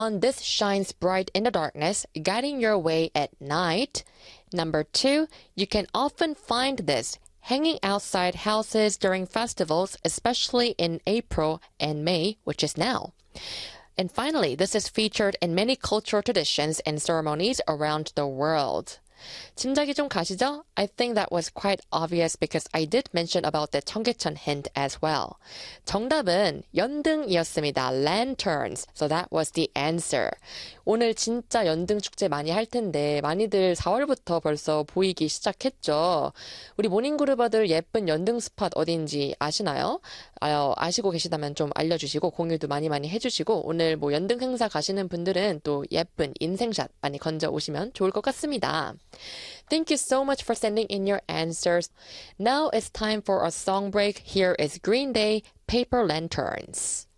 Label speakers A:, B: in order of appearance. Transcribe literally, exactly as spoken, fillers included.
A: This shines bright in the darkness, guiding your way at night. Number two, you can often find this hanging outside houses during festivals, especially in April and May, which is now. And finally, this is featured in many cultural traditions and ceremonies around the world. 짐작이 좀 가시죠? I think that was quite obvious because I did mention about the 청계천 hint as well. 정답은 연등이었습니다. Lanterns. So that was the answer. 오늘 진짜 연등 축제 많이 할 텐데 많이들 사월부터 벌써 보이기 시작했죠. 우리 모닝그룹아들 예쁜 연등 스팟 어딘지 아시나요? 아, 아시고 계시다면 좀 알려주시고 공유도 많이 많이 해주시고 오늘 뭐 연등 행사 가시는 분들은 또 예쁜 인생샷 많이 건져 오시면 좋을 것 같습니다. Thank you so much for sending in your answers. Now it's time for a song break. Here is Green Day, Paper Lanterns.